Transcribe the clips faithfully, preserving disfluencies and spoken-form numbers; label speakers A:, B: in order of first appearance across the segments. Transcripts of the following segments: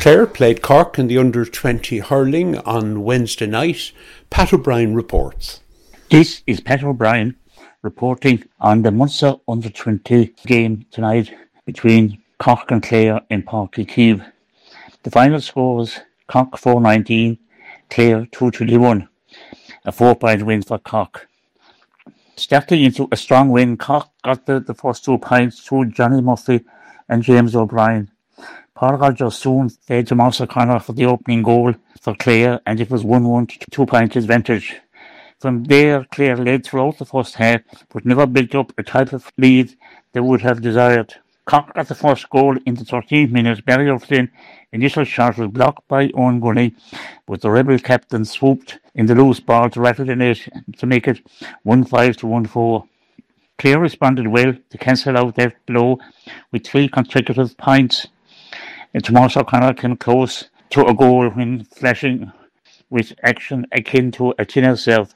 A: Clare played Cork in the under twenty hurling on Wednesday night. Pat O'Brien reports.
B: This is Pat O'Brien reporting on the Munster under twenty game tonight between Cork and Clare in Páirc Uí Chaoimh. The final score was Cork four nineteen, Clare two twenty-one, a four-point win for Cork. Starting into a strong win, Cork got the, the first two points through Johnny Murphy and James O'Brien. Paul Rogers soon fed to Moss O'Connor for the opening goal for Clare, and it was one one to two points advantage. From there, Clare led throughout the first half, but never built up a type of lead they would have desired. Cork got the first goal in the thirteenth minute. Barry O'Flynn initial shot was blocked by Owen Gunning, but the Rebel captain swooped in the loose ball to rattle the net to make it one five to one four. Clare responded well to cancel out that blow with three consecutive points. And Tomas O'Connor came close to a goal when flashing with action akin to a tin serve.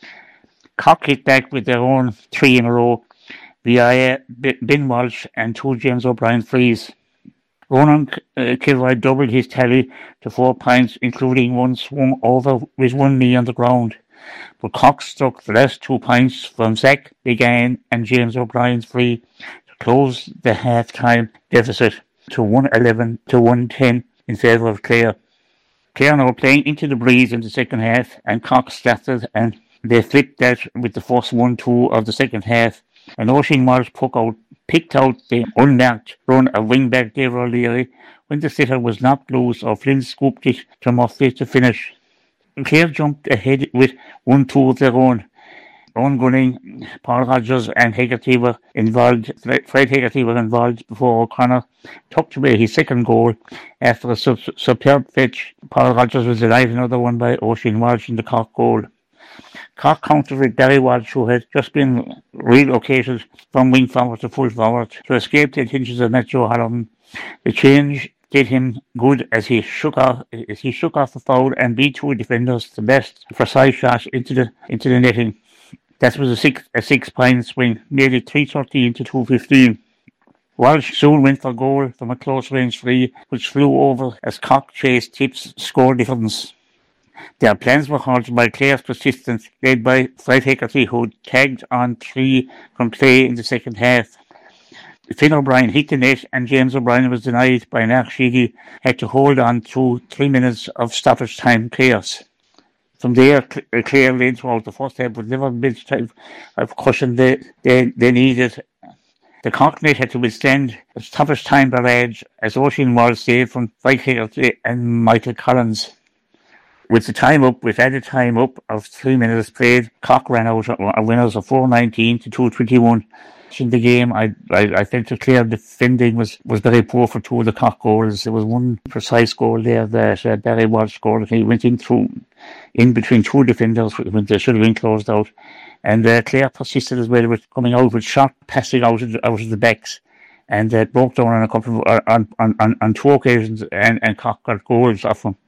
B: Cork hit back with their own three in a row via Ben Walsh and two James O'Brien frees. Ronan uh, Kilroy doubled his tally to four points, including one swung over with one knee on the ground. But Cork struck the last two points from Zach Began and James O'Brien's free to close the half-time deficit to one eleven to one ten in favour of Clare. Clare now playing into the breeze in the second half, and Cork started and they flipped that with the first one two of the second half. And Oisin Walsh out, picked out the unmarked run of wingback David O'Leary when the sitter was knocked loose. O'Flynn scooped it to Murphy to finish. Clare jumped ahead with one two of their own. Owen Gunning, Paul Rogers and Hegarty were involved. Fred Hegarty was involved before O'Connor tucked away his second goal after a sub- superb fetch. Paul Rogers was denied another one by Oisin Walsh in the Cork goal. Cork countered with Barry Walsh, who had just been relocated from wing forward to full forward to escape the attentions of Matthew O'Halloran. The change did him good as he shook off as he shook off the foul and beat two defenders the best precise shot into the into the netting. That was a six a six point swing, made it three thirteen to two fifteen. Walsh soon went for goal from a close range free, which flew over as Cork chased Tips score difference. Their plans were halted by Clare's persistence, led by Fred Hegarty, who tagged on three from play in the second half. Finn O'Brien hit the net, and James O'Brien was denied by Mark Sheehy, had to hold on through three minutes of stoppage time chaos. From there, Clare led throughout the first half, but never built type of cushion they, they, they needed. The Cork net had to withstand a stoppage time barrage as Oisin Walsh saved from Fred Hegarty and Michael Collins. With the time up, with added time up of three minutes played, Cork ran out a winners of four nineteen to two twenty-one. In the game, I I, I felt the Clare defending was, was very poor for two of the Cork goals. There was one precise goal there that uh, Barry Walsh scored. He went in through, in between two defenders when they should have been closed out. And uh, Clare persisted as well with coming out with sharp passing out of the, out of the backs. And uh, broke down on a couple of, on, on, on, on two occasions, and, and Cork got goals off them.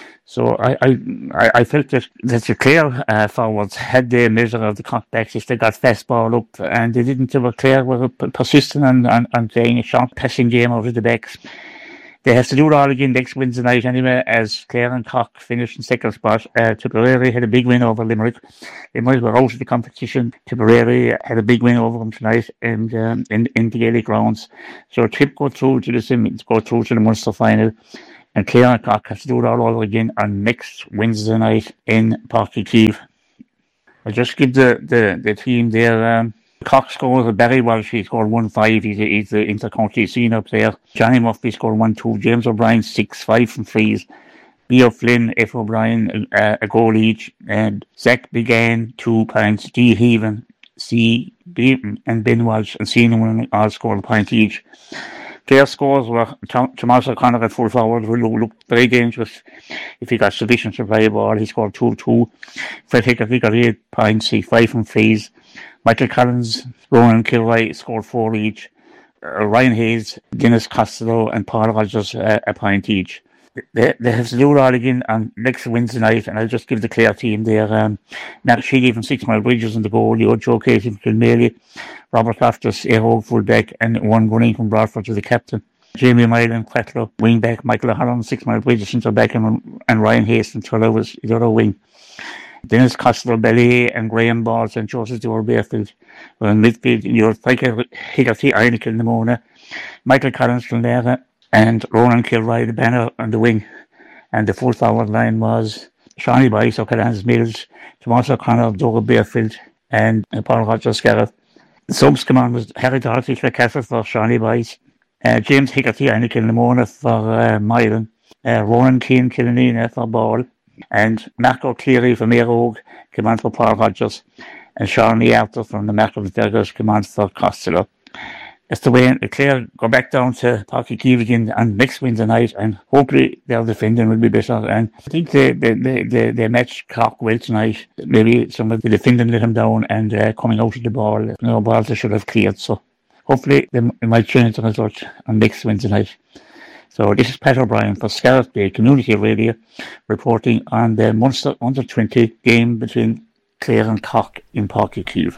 B: So I, I, I felt that, that the Clare uh, forwards had their measure of the Cork backs if they got fast ball up, and they didn't. They were Clare were persistent on, on, on playing a sharp passing game out of the backs. They have to do it all again next Wednesday night anyway, as Clare and Cork finished in second spot. Uh, Tipperary had a big win over Limerick. Limerick were out of the competition. Tipperary had a big win over them tonight in, um, in, in the Gaelic grounds. So Tip go through to the Simmons, go through to the Munster final. And Clare and Cork have to do it all over again on next Wednesday night in Páirc Uí Chaoimh. I'll just give the, the, the team there. Um, Cork scored Barry Walsh, he scored one five. He's, a, he's the inter-county senior player. Johnny Murphy scored one two. James O'Brien six five from frees. B. O'Flynn, F. O'Brien, uh, a goal each. And Zach Began two points. D. Heaven, C. Beaton, and Ben Walsh and Seaman all scored a point each. Clare scores were Tomas O'Connor at full forward, who looked very dangerous if he got sufficient to play a ball. He scored two two. Fred Hegarty got eight points, he five from frees. Michael Collins, Ronan Kilroy scored four each. Uh, Ryan Hayes, Dennis Costello, and Paul Rogers uh, a point each. They, they have to do it all again on next Wednesday night, and I'll just give the Clare team there. Um, Mark Sheehy from Six Mile Bridges in the goal, the Joe Casey from Kilmaley, Robert Loftus, Aero fullback, and one Gunning from Bradford to the captain. Jamie Mylan, Quetlo, wing back, Michael O'Halloran, six mile bridge, centre back, and, and Ryan Hastings, Turlow was the other wing. Dennis Costello-Belly and Graham Balls and Joseph Dewar Bearfield were in midfield. You're like Higgerty Einick in the Mona, Michael Collins from there, and Ronan Kilroy, the banner on the wing. And the full forward line was Shawnee Bice, O'Callaghan's Mills, Tomas O'Connor, Doug Bearfield, and Paul Rogers Garrett. The subs command was Harry Doherty, Clare for Shawnee Bice, uh, James Higgerty Einick in the Mona for uh, Mylan, uh, Ronan Keane Killanena for Ball, and Marco Cleary from Aerogue, command for Paul Rogers, and Sean Arthur from the Markham Daggers, command for Costello. That's the way Clare go back down to Páirc Uí Chaoimh again and next Wednesday night, and hopefully their defending will be better. And I think they they they, they, they matched Cork well tonight. Maybe some of the defending let them down, and uh, coming out of the ball, you know, balls they should have cleared. So hopefully they, they might change the result on next Wednesday night. So this is Pat O'Brien for Scarlett Bay Community Radio, reporting on the Munster under twenty game between Clare and Cork in Páirc Uí Chaoimh.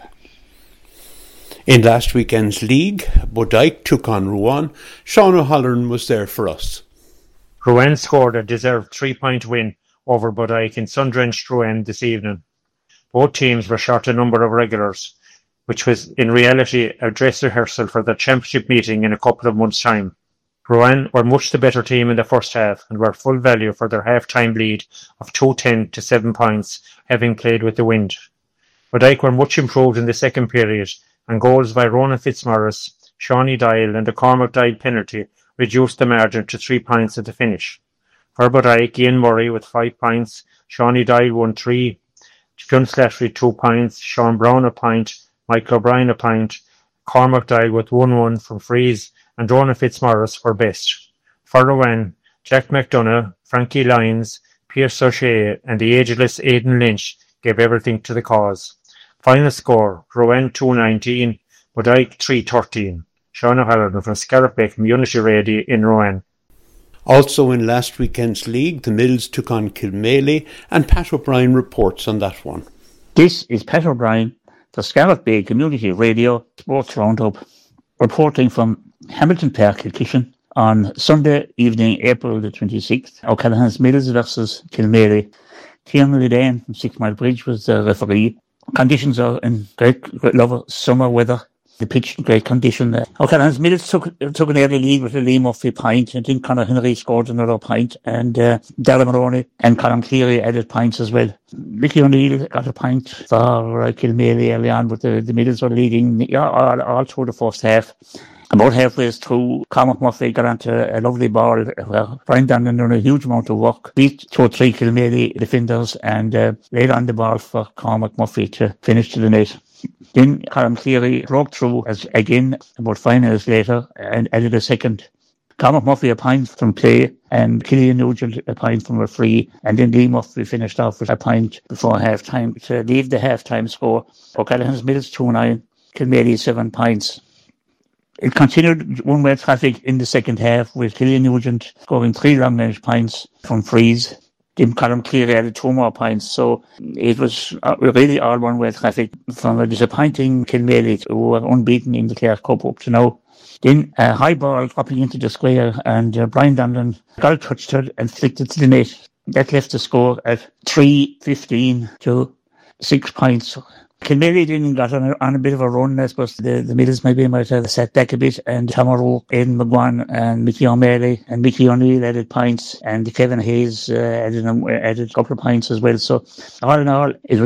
A: In last weekend's league, Bodyke took on Rouen. Sean O'Halloran was there for us.
C: Rouen scored a deserved three-point win over Bodyke in sun-drenched Rouen this evening. Both teams were short a number of regulars, which was in reality a dress rehearsal for the championship meeting in a couple of months' time. Rouen were much the better team in the first half and were full value for their half-time lead of two ten to seven points, having played with the wind. Bodyke were much improved in the second period, and goals by Ronan Fitzmaurice, Shawnee Dial and the Cormac Dial penalty reduced the margin to three points at the finish. For Bodyke, Ian Murray with five points, Shawnee Dial won three, Fionn Slattery two points, Sean Brown a point, Michael O'Brien a point, Cormac Dial with one one from Freeze, and Ronan Fitzmaurice were best. For Rouen, Jack McDonough, Frankie Lyons, Pierce O'Shea and the ageless Aidan Lynch gave everything to the cause. Final score, Rouen two nineteen, Bodyke three thirteen. Sean O'Halloran from Scarlett Bay Community Radio in Rouen.
A: Also in last weekend's league, the Mills took on Kilmaley, and Pat O'Brien reports on that one.
B: This is Pat O'Brien for Scarlett Bay Community Radio Sports Roundup, reporting from Hamilton Park, Kilkishen, on Sunday evening, April the twenty-sixth. O'Callaghan's Mills versus Kilmaley. Tiernan Lidane from Six Mile Bridge was the referee. Conditions are in great, great love summer weather. The pitch in great condition. Uh, O'Callaghan's Mills took took an early lead with a Lee Murphy pint, and then Conor Henry scored another pint, and uh, Darragh Maroney and Colin Cleary added pints as well. Mickey O'Neill got a pint for uh, Kilmaley early on, but the, the Mills were leading yeah, all, all through the first half. About halfway through, Cormac Murphy got onto a lovely ball where Brian Dannon done a huge amount of work, beat two or three Kilmaley defenders and uh, laid on the ball for Cormac Murphy to finish to the net. Then Colin Cleary broke through as again about five minutes later and added a second. Cormac Murphy a point from play and Killian Nugent a point from a free, and then Lee Murphy finished off with a point before half time to leave the half time score. O'Callaghan's Mills two nine, Kilmaley seven points. It continued one-way traffic in the second half with Killian Nugent scoring three long-range points from freeze. Then Colin Cleary added two more points. So it was really all one-way traffic from a disappointing Kilmaley, who were unbeaten in the Clare Cup up to now. Then a high ball dropping into the square, and uh, Brian Donlan got it touched it and flicked it to the net. That left the score at three fifteen to six points. Kilmaley then got on a, on a bit of a run. I suppose the, the Mills maybe might have sat back a bit, and Tom O'Rourke, Aidan McGuan and Mickey O'Malley and Mickey O'Neill added points, and Kevin Hayes uh, added, um, added a couple of points as well. So all in all, it was